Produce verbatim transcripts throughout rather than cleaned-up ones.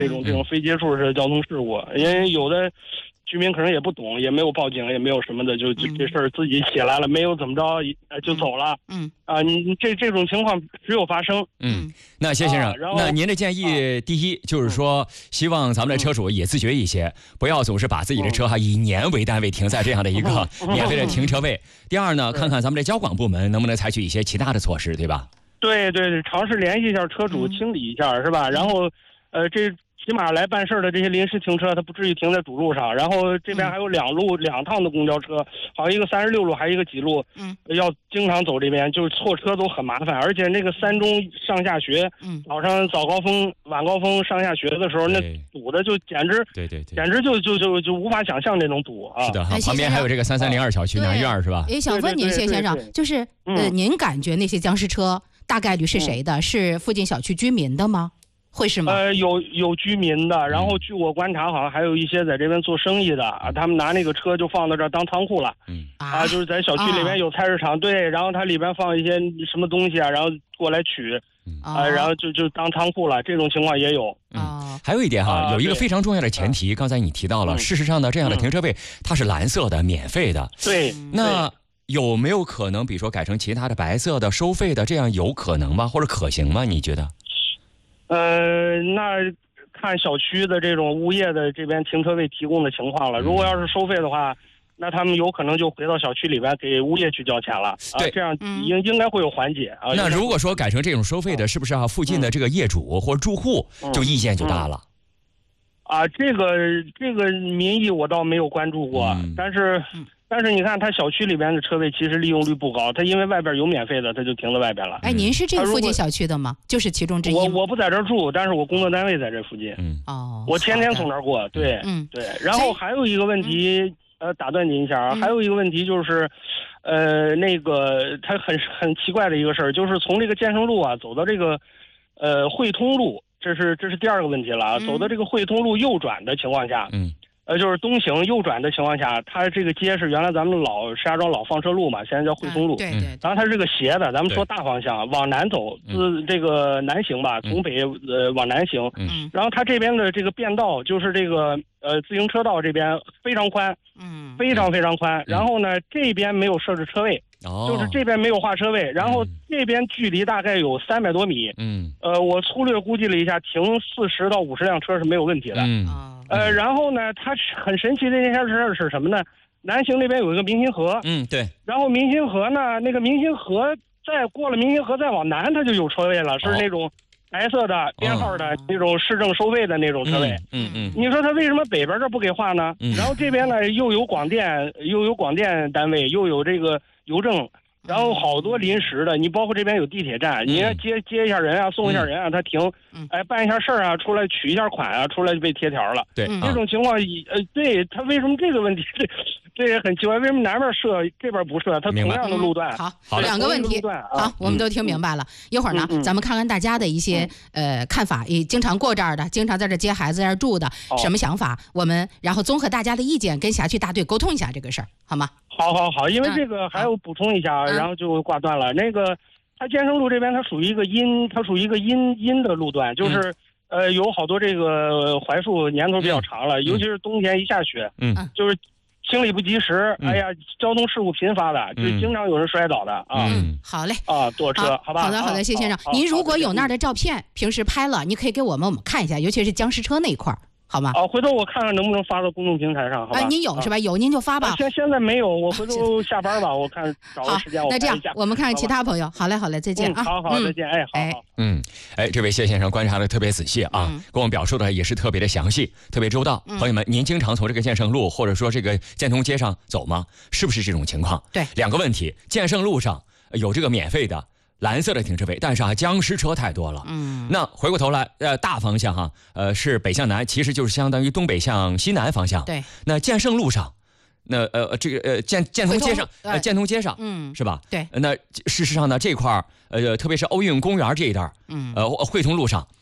这种这种非接触式的交通事故，因为有的居民可能也不懂，也没有报警，也没有什么的，就就这事儿自己起来了，没有怎么着，就走了。嗯啊，你这这种情况时有发生。 嗯，那谢先生，啊、那您的建议，啊、第一就是说，希望咱们的车主也自觉一些，嗯、不要总是把自己的车哈以年为单位停在这样的一个免费的停车位。第二呢，看看咱们的交管部门能不能采取一些其他的措施，对吧？ 对对对，尝试联系一下车主，清理一下，是吧？然后，呃，这。起码来办事的这些临时停车，它不至于停在主路上。然后这边还有两路、嗯、两趟的公交车，好像一个三十六路，还有一个几路，嗯，要经常走这边，就是错车都很麻烦。而且那个三中上下学，嗯，早上早高峰、晚高峰上下学的时候，那堵的就简直， 对对对， 简直就就就就无法想象那种堵啊！ 是的，旁边还有这个三三零二小区南院是吧？ 也想问您谢先生，就是呃，您感觉那些僵尸车大概率是谁的？是附近小区居民的吗？会是吗？ 呃，有有居民的，然后据我观察，好像还有一些在这边做生意的啊，他们拿那个车就放到这儿当仓库了。嗯啊，就是在小区里面有菜市场，啊、对，然后它里边放一些什么东西啊，然后过来取，啊、呃，然后就就当仓库了，这种情况也有。 嗯，还有一点哈，有一个非常重要的前提，刚才你提到了，事实上呢，这样的停车位它是蓝色的，免费的。 对， 那有没有可能，比如说改成其他的白色的、收费的，这样有可能吗？或者可行吗？你觉得？ 呃，那看小区的这种物业的这边停车位提供的情况了。如果要是收费的话，那他们有可能就回到小区里边给物业去交钱了。 对， 啊、这样应应该会有缓解啊。 那如果说改成这种收费的，是不是啊？附近的这个业主或住户就意见就大了？ 嗯嗯、啊，这个这个民意我倒没有关注过，嗯、但是。嗯但是你看，他小区里边的车位其实利用率不高，他因为外边有免费的，他就停在外边了。 哎，您是这个附近小区的吗？就是其中之一。 我我不在这儿住，但是我工作单位在这附近。嗯哦，我天天从那儿过。对，嗯对。然后还有一个问题，呃，打断您一下啊，还有一个问题就是，呃，那个他很很奇怪的一个事儿，就是从这个建成路啊走到这个，呃，汇通路，这是这是第二个问题了啊，走到这个汇通路右转的情况下，嗯。呃，就是东行右转的情况下，它这个街是原来咱们老石家庄老放车路嘛，现在叫汇通路。 对对。 然后它是个斜的，咱们说大方向往南走，自这个南行吧，从北呃往南行。嗯。然后它这边的这个变道就是这个呃自行车道这边非常宽，嗯，非常非常宽。然后呢，这边没有设置车位。哦，就是这边没有画车位，然后这边距离大概有三百多米。嗯。呃，我粗略估计了一下，停四十到五十辆车是没有问题的。嗯。呃，然后呢，它很神奇的一件事是什么呢？南行那边有一个明星河， 嗯，对。 然后明星河呢，那个明星河再过了明星河再往南，它就有车位了，是那种白色的编号的那种市政收费的那种车位。嗯嗯。你说它为什么北边这不给划呢？然后这边呢又有广电，又有广电单位，又有这个邮政。然后好多临时的，你包括这边有地铁站，你要接接一下人啊，送一下人啊，他停，哎，办一下事儿啊，出来取一下款啊，出来就被贴条了。 对， 这种情况，呃，对他为什么这个问题，这这也很奇怪，为什么南边设这边不设？它同样的路段。 好，好，两个问题。好，我们都听明白了。一会儿呢，咱们看看大家的一些呃看法，也经常过这儿的，经常在这接孩子、在这住的，什么想法？我们然后综合大家的意见，跟辖区大队沟通一下这个事儿，好吗？ 好好好，因为这个还有补充一下，然后就挂断了。那个，它建成路这边它属于一个阴，它属于一个阴阴的路段，就是、嗯、呃有好多这个槐树年头比较长了，嗯、尤其是冬天一下雪，嗯，就是清理不及时，嗯、哎呀，交通事故频发的，就经常有人摔倒的啊。 嗯，好嘞， 啊，坐车，好吧。 好的，好的，谢先生，您如果有那儿的照片，平时拍了，你可以给我们我们看一下，尤其是僵尸车那一块儿。好吗？ 啊，回头我看看能不能发到公众平台上，好吧？ 啊，您有是吧？有您就发吧。 现现在没有，我回头下班吧，我看找个时间我那这样，我们看看其他朋友。好嘞，好嘞，再见啊！ 好好，再见，哎，好好。 嗯，哎，这位谢先生观察的特别仔细啊，跟我们表述的也是特别的详细，特别周到。朋友们，您经常从这个建胜路或者说这个建通街上走吗？是不是这种情况？ 对， 两个问题，建胜路上有这个免费的蓝色的停车位，但是啊，僵尸车太多了。嗯，那回过头来，呃，大方向哈，呃，是北向南，其实就是相当于东北向西南方向。 对， 那建胜路上，那呃，这个呃建建通街上，呃，建通街上，嗯，是吧？ 对。 那事实上呢，这块儿，呃，特别是欧运公园这一带，嗯，呃，汇通路上，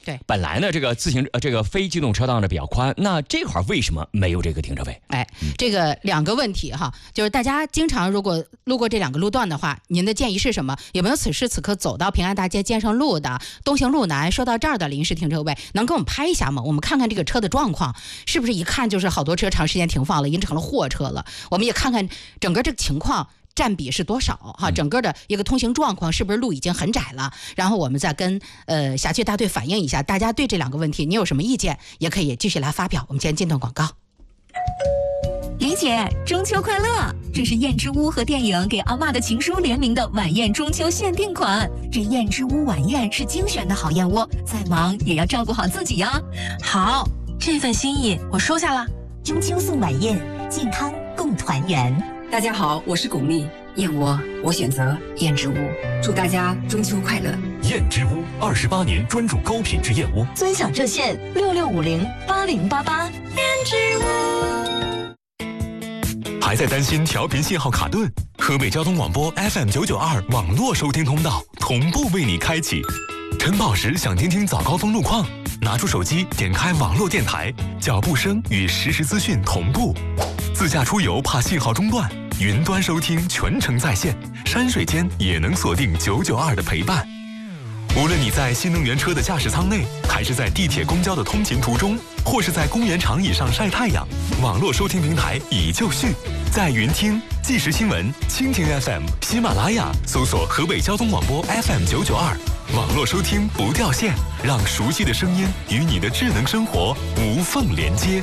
对， 本来呢这个自行呃这个非机动车道呢比较宽，那这块为什么没有这个停车位？ 哎，这个两个问题哈，就是大家经常如果路过这两个路段的话，您的建议是什么？有没有此时此刻走到平安大街建设路的东行路南说到这儿的临时停车位，能给我们拍一下吗？我们看看这个车的状况，是不是一看就是好多车长时间停放了，已经成了货车了？我们也看看整个这个情况占比是多少哈？整个的一个通行状况是不是路已经很窄了？然后我们再跟呃辖区大队反映一下，大家对这两个问题你有什么意见，也可以继续来发表。我们先进段广告。 李姐，中秋快乐！这是燕之屋和电影《给阿嬷的情书》联名的晚宴中秋限定款。这燕之屋晚宴是精选的好燕窝，再忙也要照顾好自己呀。 好，这份心意我收下了。 中秋送晚宴，健康共团圆。 大家好，我是巩俐，燕窝我选择燕之屋，祝大家中秋快乐。 燕之屋二十八年专注高品质燕窝， 尊享热线六六五零八零八八。燕之屋。 还在担心调频信号卡顿？河北交通广播 F M 九九二网络收听通道同步为你开启。晨跑时想听听早高峰路况，拿出手机点开网络电台，脚步声与实时资讯同步。自驾出游怕信号中断，云端收听全程在线，山水间也能锁定九九二的陪伴。无论你在新能源车的驾驶舱内，还是在地铁公交的通勤途中，或是在公园长椅上晒太阳，网络收听平台已就绪，在云听、即时新闻、蜻蜓 F M、喜马拉雅搜索河北交通广播 F M 九九二，网络收听不掉线，让熟悉的声音与你的智能生活无缝连接。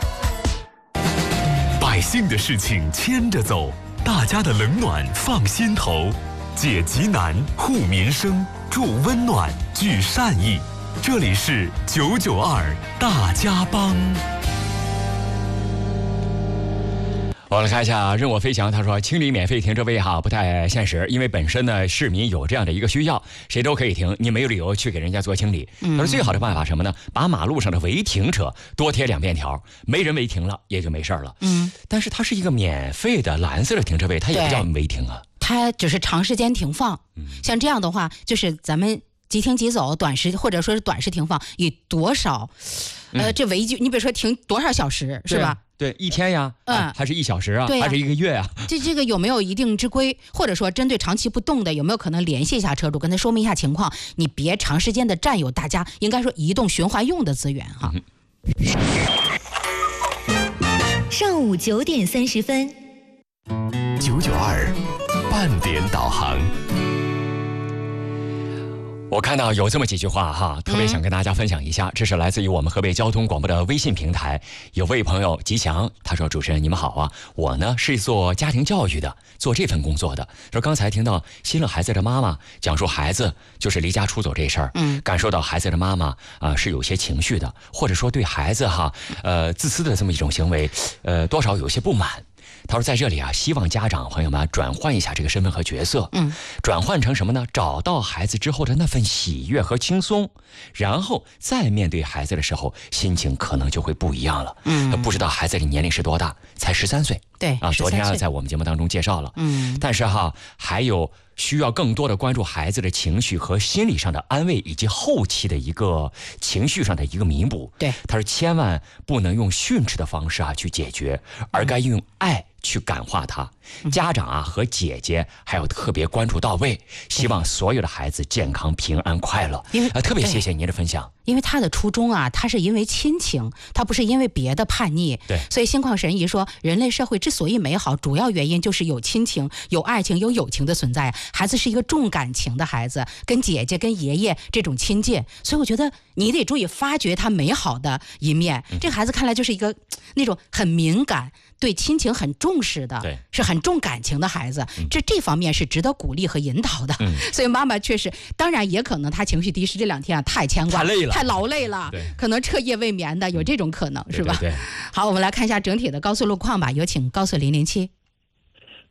百姓的事情牵着走，大家的冷暖放心头，解急难、护民生、助温暖、聚善意。这里是九九二大家帮。 我来看一下任我飞翔，他说清理免费停车位哈不太现实，因为本身呢市民有这样的一个需要，谁都可以停，你没有理由去给人家做清理。他说最好的办法什么呢？把马路上的违停车多贴两便条，没人违停了也就没事了。嗯，但是它是一个免费的蓝色的停车位，它也不叫违停啊， 它只是长时间停放。嗯，像这样的话，就是咱们即停即走，短时或者说是短时停放，以多少，呃，这违纪，你比如说停多少小时，是吧？ 对，一天呀，嗯、啊，还是一小时啊，还是一个月啊？ 这这个有没有一定之规？或者说，针对长期不动的，有没有可能联系一下车主，跟他说明一下情况？你别长时间的占有大家应该说移动循环用的资源哈。 嗯、上午九点三十分， 九九二半点导航。 我看到有这么几句话哈，特别想跟大家分享一下，这是来自于我们河北交通广播的微信平台。有位朋友吉祥，他说：“主持人你们好啊，我呢是做家庭教育的，做这份工作的。说刚才听到新了孩子的妈妈讲述孩子就是离家出走这事儿，嗯，感受到孩子的妈妈啊、呃、是有些情绪的，或者说对孩子哈呃自私的这么一种行为，呃多少有些不满。”他说在这里啊，希望家长朋友们转换一下这个身份和角色，嗯，转换成什么呢？找到孩子之后的那份喜悦和轻松，然后再面对孩子的时候，心情可能就会不一样了。嗯，不知道孩子的年龄是多大？才十三岁。 对啊，昨天啊在我们节目当中介绍了。嗯，但是哈，还有需要更多的关注孩子的情绪和心理上的安慰，以及后期的一个情绪上的一个弥补。 对， 他说千万不能用训斥的方式啊去解决，而该用爱去感化他。家长啊和姐姐还要特别关注到位，希望所有的孩子健康平安快乐。因为啊，特别谢谢您的分享。 因为他的初衷啊，他是因为亲情，他不是因为别的叛逆。 对， 所以心旷神怡说，人类社会之所以美好，主要原因就是有亲情、有爱情、有友情的存在。孩子是一个重感情的孩子，跟姐姐、跟爷爷这种亲近，所以我觉得你得注意发掘他美好的一面。嗯、这个孩子看来就是一个那种很敏感、对亲情很重视的， 对， 是很重感情的孩子。嗯、这这方面是值得鼓励和引导的。嗯、所以妈妈确实，当然也可能他情绪低时这两天啊太牵挂， 太累了， 太劳累了，可能彻夜未眠的，有这种可能， 嗯、 是吧？ 对对对。 好，我们来看一下整体的高速路况吧。有请高速零零七。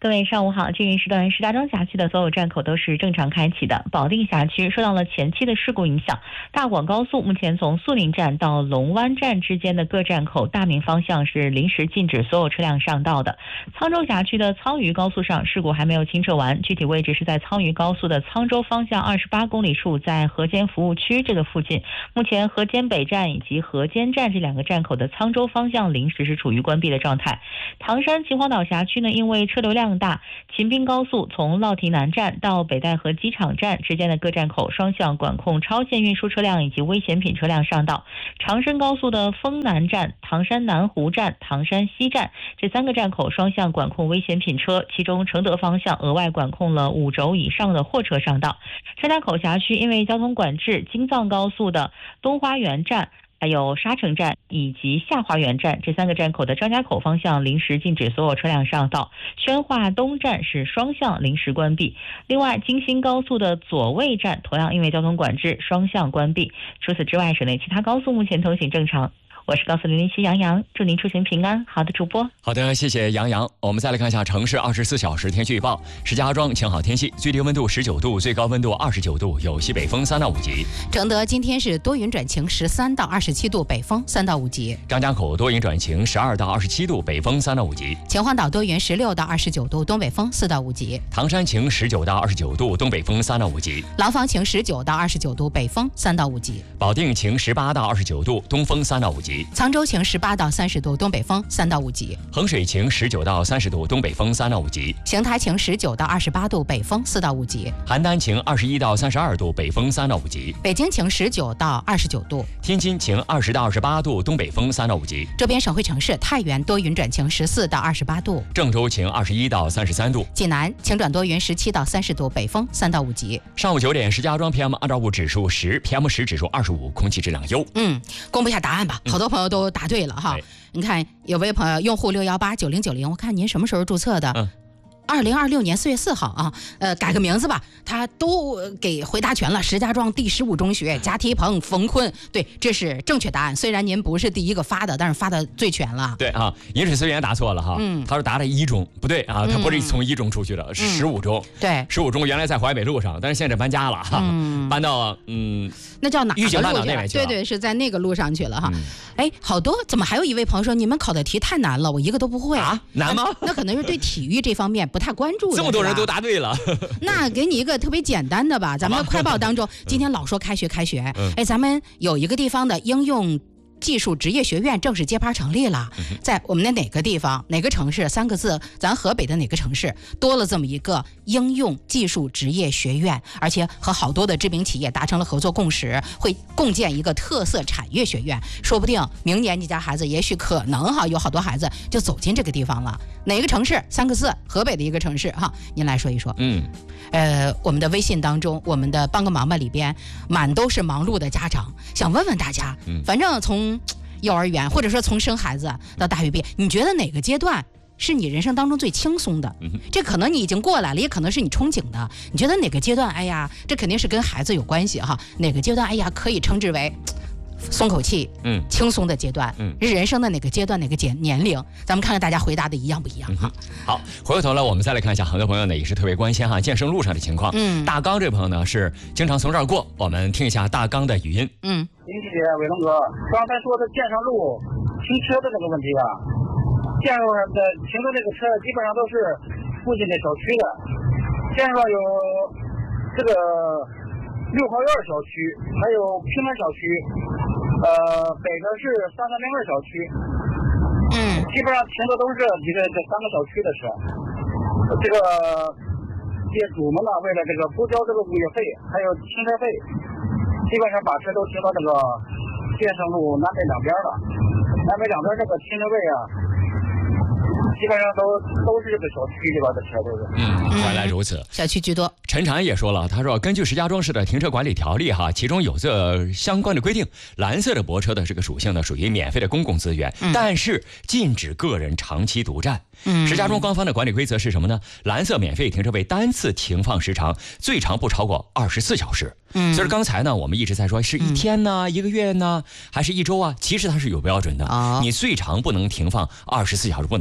各位上午好，这一时段石家庄辖区的所有站口都是正常开启的。保定辖区受到了前期的事故影响，大广高速目前从肃宁站到龙湾站之间的各站口大明方向是临时禁止所有车辆上道的。沧州辖区的沧渝高速上事故还没有清撤完，具体位置是在沧渝高速的沧州方向二十八公里处，在河间服务区这个附近。目前河间北站以及河间站这两个站口的沧州方向临时是处于关闭的状态。唐山秦皇岛辖区呢，因为车流量大，秦滨高速从乐堤南站到北戴河机场站之间的各站口双向管控超限运输车辆以及危险品车辆上道。长深高速的丰南站、唐山南湖站、唐山西站这三个站口双向管控危险品车，其中承德方向额外管控了五轴以上的货车上道。张家口辖区因为交通管制，京藏高速的东花园站、还有沙城站以及下花园站这三个站口的张家口方向临时禁止所有车辆上道，宣化东站是双向临时关闭。另外，京新高速的左卫站同样因为交通管制双向关闭。除此之外，省内其他高速目前通行正常。我是高速零零七杨洋，祝您出行平安。好的，主播。 好的，谢谢杨洋。我们再来看一下城市二十四小时天气预报。石家庄晴好天气，最低温度十九度，最高温度二十九度，有西北风三到五级。 承德今天是多云转晴，十三到二十七度，北风三到五级。 张家口多云转晴，十二到二十七度，北风三到五级。 秦皇岛多云，十六到二十九度，东北风四到五级。 唐山晴，十九到二十九度，东北风三到五级。 廊坊晴，十九到二十九度，北风三到五级。 保定晴，十八到二十九度，东风三到五级。 沧州晴，十八到三十度，东北风三到五级。 衡水晴，十九到三十度，东北风三到五级。 邢台晴，十九到二十八度，北风四到五级。 邯郸晴，二十一到三十二度，北风三到五级。 北京晴，十九到二十九度。 天津晴，二十到二十八度，东北风三到五级。 周边省会城市太原多云转晴，十四到二十八度。 郑州晴，二十一到三十三度。 济南晴转多云，十七到三十度，北风三到五级。 上午九点，石家庄 P M 二点五指数十 ，P M 十指数二十五，空气质量优。 嗯，公布一下答案吧，好多朋友都答对了哈。你看，有位朋友用户六幺八九零九零，我看您什么时候注册的？嗯。二零二六年四月四号啊，呃，改个名字吧，他都给回答全了。石家庄第十五中学贾体鹏、冯坤，对，这是正确答案。虽然您不是第一个发的，但是发的最全了。 对啊，饮水思源答错了哈，嗯，他说答了一中，不对啊，他不是从一中出去的，嗯、是十五中。 对， 十五中原来在淮北路上，但是现在搬家了哈，嗯、搬到嗯， 那叫哪？ 玉井半岛那边去了。对对，是在那个路上去了哈。嗯、哎，好多，怎么还有一位朋友说你们考的题太难了，我一个都不会啊？难吗？ 那可能是对体育这方面不太关注。 这么多人都答对了， 那给你一个特别简单的吧。咱们快报当中，今天老说开学开学，哎，咱们有一个地方的应用技术职业学院正式揭牌成立了，在我们的哪个地方哪个城市三个字，咱河北的哪个城市多了这么一个应用技术职业学院，而且和好多的知名企业达成了合作共识，会共建一个特色产业学院，说不定明年你家孩子也许可能哈有好多孩子就走进这个地方了。哪个城市三个字，河北的一个城市哈，您来说一说。 嗯， 呃，我们的微信当中，我们的帮个忙吧里边满都是忙碌的家长，想问问大家，反正从幼儿园或者说从生孩子到大学毕业，你觉得哪个阶段是你人生当中最轻松的？这可能你已经过来了，也可能是你憧憬的。你觉得哪个阶段，哎呀，这肯定是跟孩子有关系哈。哪个阶段，哎呀，可以称之为松口气，嗯，轻松的阶段，嗯，人生的哪个阶段，哪个阶年龄，咱们看看大家回答的一样不一样哈、嗯。 好，回过头来我们再来看一下，很多朋友呢也是特别关心哈健身路上的情况。嗯，大刚这朋友呢是经常从这儿过，我们听一下大刚的语音。 嗯， 林姐、伟龙哥，刚才说的健身路停车的这个问题啊，健身路上的停的这个车基本上都是附近的小区的，健身路有这个六合院小区，还有平安小区。呃，北边是三三零二小区， 嗯， 基本上停的都是这几个这三个小区的车。这个业主们呢，为了这个不交这个物业费，还有停车费，基本上把车都停到这个建成路南北两边了。南北两边这个停车位啊，基本上都都是这个小区里边的车，都是。 嗯，原来如此。 小区居多。 陈禅也说了，他说根据石家庄市的停车管理条例哈，其中有这相关的规定，蓝色的泊车的这个属性呢，属于免费的公共资源，嗯、但是禁止个人长期独占。嗯，石家庄官方的管理规则是什么呢？蓝色免费停车位单次停放时长最长不超过二十四小时。嗯，所以刚才呢，我们一直在说是一天呢、嗯、一个月呢，还是一周啊？其实它是有标准的，哦、你最长不能停放二十四小时，不能超过。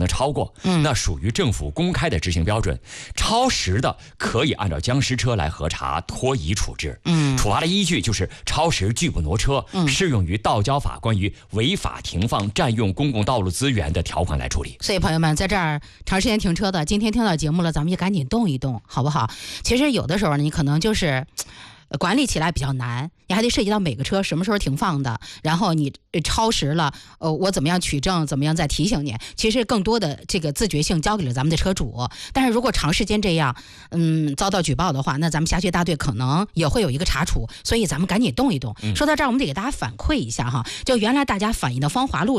错，嗯，那属于政府公开的执行标准。超时的可以按照僵尸车来核查、拖移处置。嗯，处罚的依据就是超时拒不挪车，嗯，适用于道交法关于违法停放、占用公共道路资源的条款来处理。 所以朋友们，在这儿长时间停车的，今天听到节目了，咱们就赶紧动一动，好不好？其实有的时候呢，你可能就是管理起来比较难，你还得涉及到每个车什么时候停放的，然后你超时了，呃，我怎么样取证，怎么样再提醒你。其实更多的这个自觉性交给了咱们的车主，但是如果长时间这样，嗯，遭到举报的话，那咱们辖区大队可能也会有一个查处，所以咱们赶紧动一动。嗯、说到这儿，我们得给大家反馈一下哈，就原来大家反映的芳华路